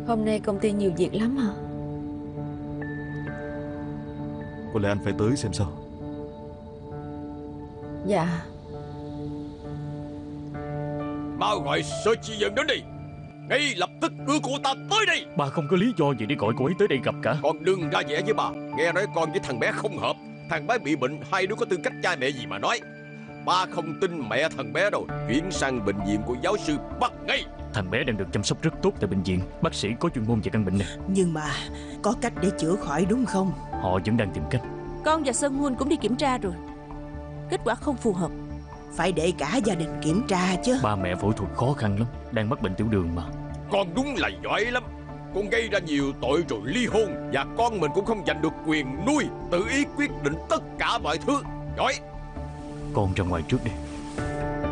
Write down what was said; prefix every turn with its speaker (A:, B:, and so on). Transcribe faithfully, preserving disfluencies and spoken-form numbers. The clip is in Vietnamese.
A: Hôm nay công ty nhiều việc lắm hả?
B: Có lẽ anh phải tới xem sao.
A: Dạ.
C: Mau gọi Sơ Chi Dân đến đi. Ngay lập tức đưa cô ta tới đây.
D: Ba không có lý do gì để gọi cô ấy tới đây gặp cả.
C: Con đừng ra vẻ với bà. Nghe nói con với thằng bé không hợp. Thằng bé bị bệnh, hai đứa có tư cách cha mẹ gì mà nói. Ba không tin mẹ thằng bé đâu. Chuyển sang bệnh viện của giáo sư Bắc ngay.
D: Thằng bé đang được chăm sóc rất tốt tại bệnh viện. Bác sĩ có chuyên môn về căn bệnh này.
E: Nhưng mà có cách để chữa khỏi đúng không?
D: Họ vẫn đang tìm cách.
F: Con và Sơn Hun cũng đi kiểm tra rồi. Kết quả không phù hợp.
E: Phải để cả gia đình kiểm tra chứ.
D: Ba mẹ phẫu thuật khó khăn lắm. Đang mắc bệnh tiểu đường mà.
C: Con đúng là giỏi lắm. Con gây ra nhiều tội rồi ly hôn. Và con mình cũng không giành được quyền nuôi. Tự ý quyết định tất cả mọi thứ. Giỏi.
D: Con ra ngoài trước đi.